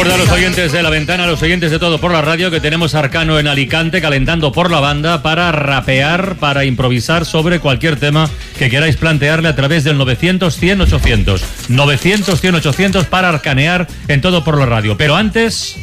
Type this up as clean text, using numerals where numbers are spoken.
Recuerda a los oyentes de La Ventana, a los oyentes de Todo por la Radio, que tenemos a Arcano en Alicante calentando por la banda para rapear, para improvisar sobre cualquier tema que queráis plantearle a través del 900-100-800. 900-100-800 para arcanear en Todo por la Radio. Pero antes,